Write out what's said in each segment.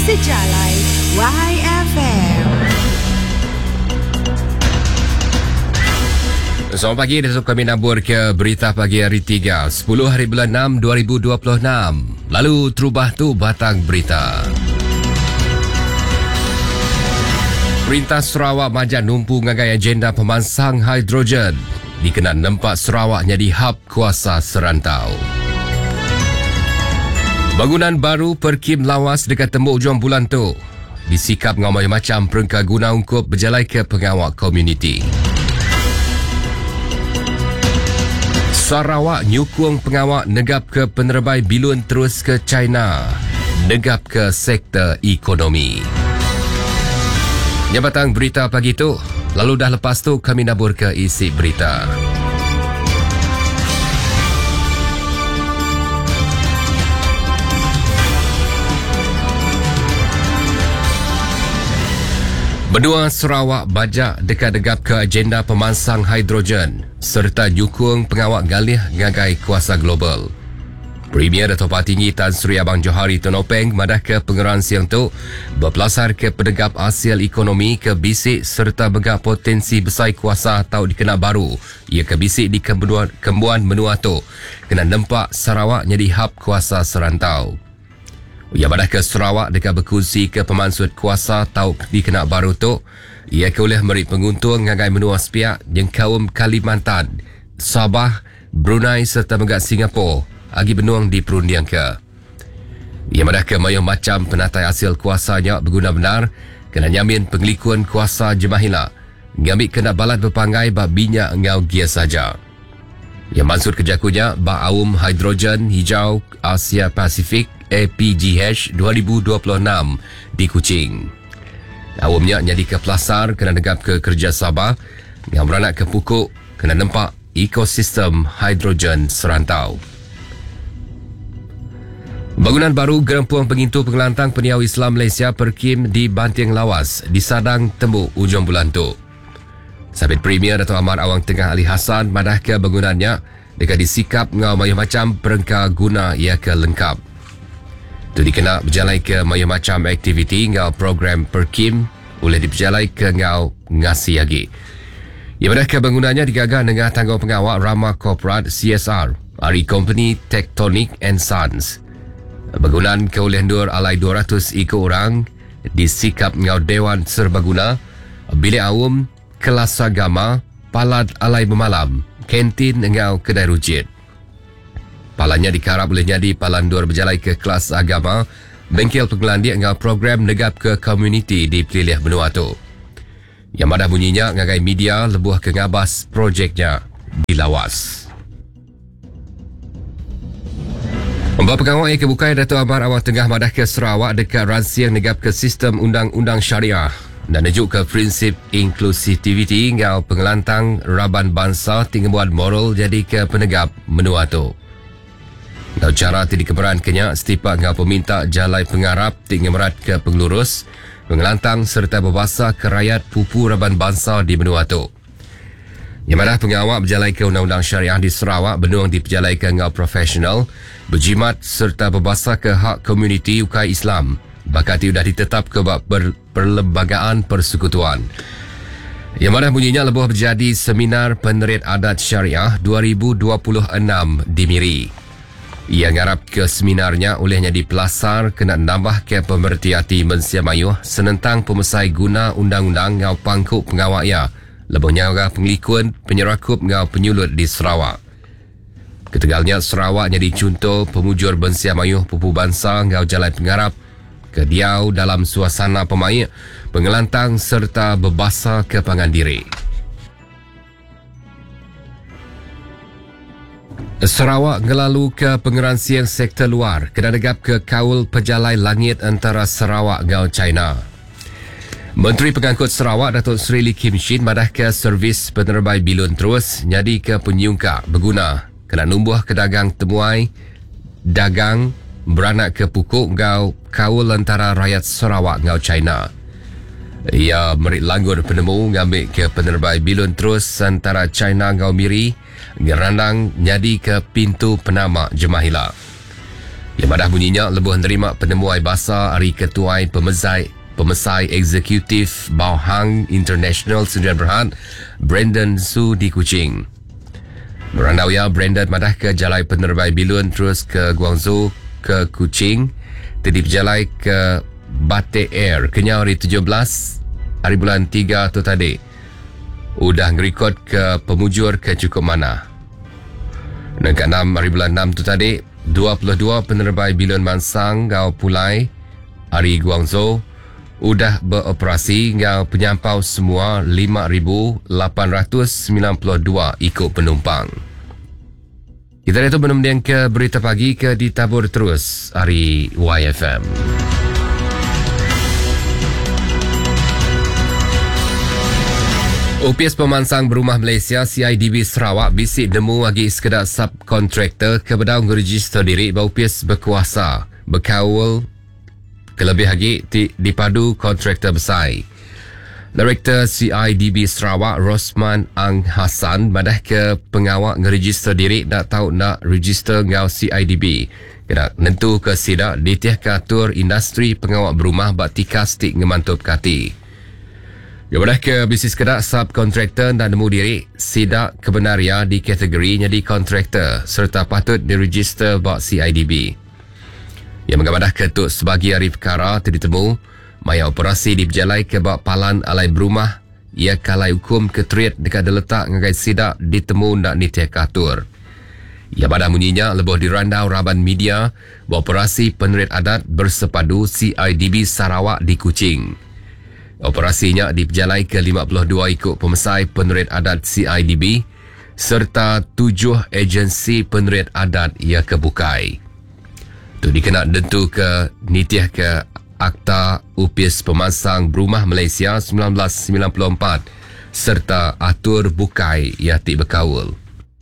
Sejalai YFM. Selamat pagi, esok kami nabur ke berita pagi hari 3, 10 hari bulan 6, 2026. Lalu terubah tu batang berita. Perintah Sarawak Majan numpu ngagai agenda pemansang hidrogen. Dikenal nempak Sarawak jadi hub kuasa serantau. Bangunan baru Perkim lawas dekat tembok ujung bulan tu. Disikap ngamai macam perengka guna ungkup berjalai ke pengawak komuniti. Sarawak nyukung pengawak negap ke penerbai bilun terus ke China. Negap ke sektor ekonomi. Jabatan berita pagi tu. Lalu dah lepas tu kami nabur ke isi berita. Benua Sarawak bajak dekat-degap ke agenda pemansang hidrogen serta nyukung pengawak galih ngagai kuasa global. Premier Dato' Tinggi Tan Sri Abang Johari Tonopeng madah ke pengeran siang tu berpelasar ke pendegap hasil ekonomi ke bisik serta begak potensi besar kuasa atau dikena baru ia ke bisik di Kembuan Menua tu kena nampak Sarawak jadi hub kuasa serantau. Ia madah ke Sarawak dekat berkongsi ke pemansut kuasa atau dikena baru tu ia ke oleh meri penguntung ngagai menua sepiak yang kaum Kalimantan, Sabah, Brunei serta begak Singapura agi benuang di perundian ke. Ia madah ke mayung macam penatai hasil kuasanya berguna benar kena nyamin pengelikuan kuasa jemahila ngambil kena balat berpangai bak minyak ngau gia saja. Ia maksud kejakunya bak awum hidrogen hijau Asia Pasifik APGH 2026 di Kuching. Awumnya jadi ke pelasar kena negap ke kerjasama yang beranak ke pukuk kena nampak ekosistem hidrogen serantau. Bangunan baru Gerempuang Pengintu Pengelantang Peniau Islam Malaysia Perkim di Banting Lawas disadang tembuk ujung bulan tu. Sabit Premier Dato' Ahmad Awang Tengah Ali Hassan madah ke bangunannya dekat disikap ngau mayu macam perengka guna ia ke lengkap. Tu dikena berjalai ke mayu macam aktiviti ngau program Perkim boleh diberjalai ke ngau ngasi lagi. Ia madah ke bangunannya digagah dengan tanggung pengawak Ramah Corporate CSR Ari Company Tectonic and Sons. Bangunan ke oleh nur alai 200 ikut orang disikap ngau Dewan Serbaguna, bilik awam, kelas agama, palad alai bermalam, kantin ngau kedai rujit. Palanya dikarap boleh jadi palandur berjalai ke kelas agama, bengkel penggelandik ngau program negap ke komuniti di pelilih benua tu. Yang madah bunyinya ngagai media lebuh ke ngabas projeknya di Lawas. Membawa pengawal yang kebukai Dato' Ahmad Awang Tengah madah ke Sarawak dekat ransiang negap ke sistem undang-undang syariah dan nejuk ke prinsip inklusiviti ngau pengelantang raban bangsa tinggal moral jadi ke penegap menua tu. Ngau cara ti dikeberan kenya setipak ngau peminta jalai pengarap tinggal merat ke pengelurus, pengelantang serta berbahasa ke rakyat pupu raban bangsa di menua tu. Yang madah pengawak berjalai ke undang-undang syariah di Sarawak benuang diperjalai ke ngau profesional, berjimat serta berbahasa ke hak komuniti ukai Islam. Bakati sudah ditetap ke perlembagaan persekutuan. Yang madah bunyinya lebuh berjadi seminar penerit adat syariah 2026 di Miri. Ia ngarap ke seminarnya olehnya dipelasar kena nambah ke pemerhati mensiamayuh senentang pemesai guna undang-undang ngau pangkuk pengawak ia. Lebuhnya orang pengelikuan penyerakup ngau penyulut di Sarawak. Ketegalnya Sarawak jadi contoh pemujur bensia mayuh pupu bangsa ngau jalan pengarap ke diau dalam suasana pemain, pengelantang serta berbahasa ke pangandiri. Sarawak ngelalu ke pengeran siang sektor luar kena degap ke kaul pejalai langit antara Sarawak ngau China. Menteri Pengangkut Sarawak Datuk Seri Lee Kim Shin madah ke servis penerbai bilun terus nyadi ke penyungka berguna kena numbuh ke dagang temuai dagang beranak ke pukuk ngau kaul antara rakyat Sarawak ngau China. Ia merit langgur penemu ngambil ke penerbai bilun terus antara China ngau Miri ngerandang nyadi ke pintu penamak Jemahila. Ia madah bunyinya lebuh nerima penemuai basa hari ketuai Pemesai Eksekutif Bauhang International Sdn Bhd Brandon Su di Kuching. Merandau ya Brandon madah ke Jalai Penerbai Bilun terus ke Guangzhou ke Kuching tadi berjalai ke Batik Air kenyau hari 17 hari bulan 3 tu tadi. Udah ngerekod ke pemujur ke cukup mana. Dan ke 6 hari bulan 6 tu tadi 22 penerbai Bilun Mansang Gau Pulai hari Guangzhou udah beroperasi ngau penyampau semua 5,892 ikut penumpang. Kita itu menemani ke berita pagi ke ditabur terus hari YFM. OPS Pemansang Berumah Malaysia CIDB Sarawak bisik nemu lagi sekedar subkontraktor kepada register diri bahawa OPS berkuasa berkawal kelebih lagi dipadu kontraktor besar. Direktur CIDB Sarawak Rosman Ang Hassan madah ke pengawak ngeregister diri nak tahu nak register ngau CIDB. Kena nentu ke sidak ditih ke atur industri pengawak berumah bak tikas tik ngemantup kati. Ya madah ke bisnis kedak subkontraktor dan nemu diri sidak kebenaria di kategori jadi kontraktor serta patut diregister bak CIDB. Yang mengabadah ketuk sebagai hari perkara ditemu maya operasi diberjalai ke bak palan alai berumah ia kalai hukum ketreat dekat diletak ngagai sidak ditemu nak nitih katur. Ia pada munyinya lebuh dirandau raban media bahawa operasi penerit adat bersepadu CIDB Sarawak di Kuching. Operasinya diberjalai ke 52 ikut pemesai penerit adat CIDB serta 7 agensi penerit adat ia kebukai. Tu dikena dentu ke nitih ke Akta UPS Pemansang Berumah Malaysia 1994 serta atur bukai yati berkawal.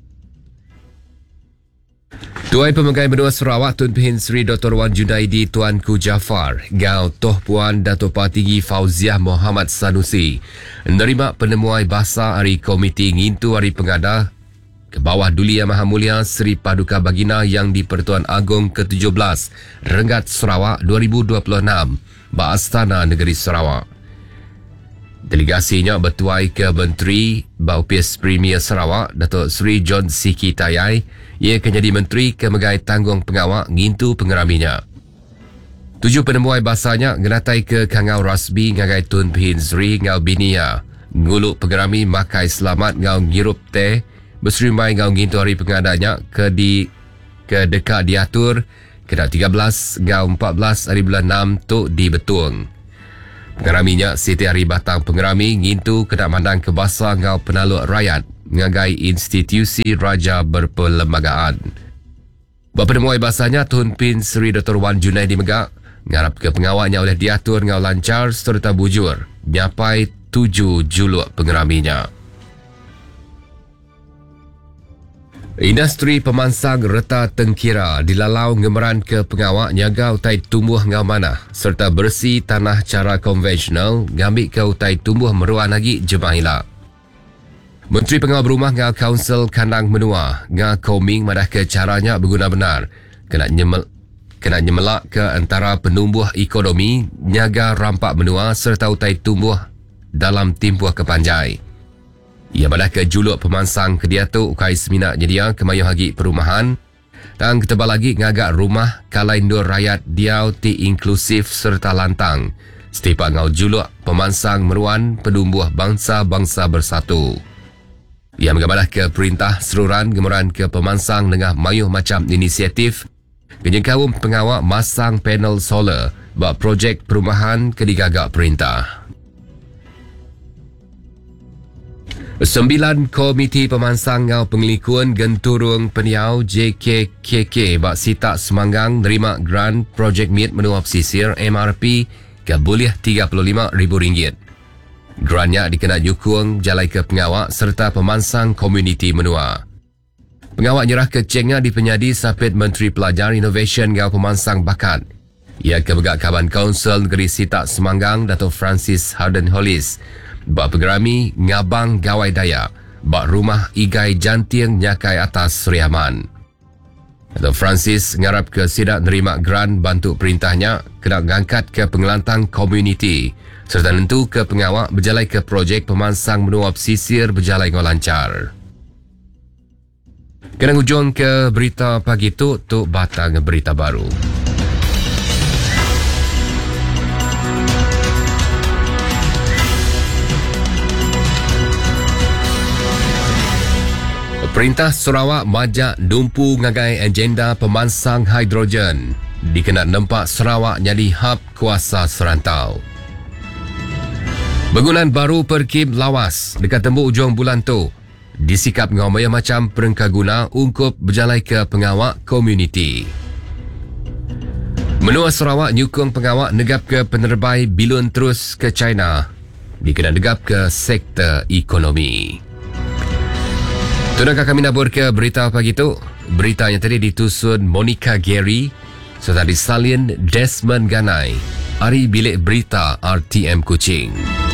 Tuai Pemegai Benua Sarawak Tun Pehin Sri Dr. Wan Junaidi Tuanku Jafar Gau Toh Puan Dato' Patigi Fauziah Muhammad Sanusi menerima penemuai basa hari komiti ngintu hari pengadah ke bawah Duli Yang Maha Mulia Seri Paduka Baginda Yang di-Pertuan Agong ke-17 Renggat Sarawak 2026 ba Astana Negeri Sarawak. Delegasinya bertuai ke Menteri Baupis Premier Sarawak Datuk Seri John Siki Tayai ia akan jadi Menteri Kemegai Tanggung Pengawak ngintu pengeraminya. 7 penemuai basanya genatai ke Kangau Rasbi ngagai Tun Pehin Sri ngau Binia nguluk pengerami Makai Selamat ngau Ngirup Teh berserimai ngau ngintu hari pengadanya ke dekat diatur ke 13 ngau 14 hari bulan 6 tu di Betung. Pengeraminya Siti Hari Batang pengerami ngintu kedak mandang ke basa ngau penaluk rakyat ngagai institusi raja berperlembagaan. Berpenemuai basanya Tun Pin Seri Dr. Wan Junaidi Megak ngarap ke pengawalnya oleh diatur ngau lancar serta bujur nyapai 7 juluk pengeraminya. Industri pemansang reta tengkira dilalau ngemeran ke pengawak nyaga utai tumbuh ngau mana serta bersih tanah cara konvensional ngambil ke utai tumbuh meruan lagi jemahila. Menteri Pengawal Berumah ngau Kaunsil Kandang Menua ngau Koming madah ke caranya berguna benar kena nyemelak ke antara penumbuh ekonomi nyaga rampak menua serta utai tumbuh dalam timpuh kepanjai. Ia madah ke juluk pemansang kediatu ukai seminak nyedia kemayuh hagi perumahan dan ketebal lagi ngagak rumah kalai ndur rakyat diau ti inklusif serta lantang setiap ngau juluk pemansang meruan penumbuh bangsa-bangsa bersatu. Ia mengabadah ke perintah seruran gemuran ke pemansang dengan mayuh macam inisiatif kenyekawum pengawak masang panel solar bak projek perumahan kedigagak perintah. 9 komiti pemansang ngau pengelikuan genturung peniau JKKK bak sitak semanggang nerima grant projek miet menua pesisir MRP ke boleh RM35,000. Grantnya dikena nyukung jalai ke pengawak serta pemansang komuniti menua. Pengawak nyerah ke cengnya di penyadi sapit Menteri Pelajar Innovation ngau pemansang bakat. Ia kebegak Kaban Kaunsil Negeri Sitak Semanggang Dato' Francis Harden Hollis bak pengerami ngabang gawai daya bak rumah igai jantiang nyakai atas Seri Aman. Dato' Francis ngarap ke sidak nerima grant bantu perintahnya kena ngangkat ke pengelantang komuniti serta nentu ke pengawak berjalai ke projek pemansang menua pesisir berjalai dengan lancar. Kena hujung ke berita pagi tu batang berita baru. Perintah Sarawak majak dumpu ngagai agenda pemansang hidrogen. Dikena nampak Sarawak jadi hub kuasa serantau. Bangunan baru perkim lawas dekat tembok ujung bulan tu disikap ngomaya macam perengkaguna ungkup berjalai ke pengawak komuniti. Menua Sarawak nyukung pengawak negap ke penerbai bilun terus ke China. Dikena negap ke sektor ekonomi. Tunakah kami nabur ke berita pagi tu? Berita yang tadi ditusun Monica Gary serta disalin Desmond Ganai. Hari Bilik Berita RTM Kuching.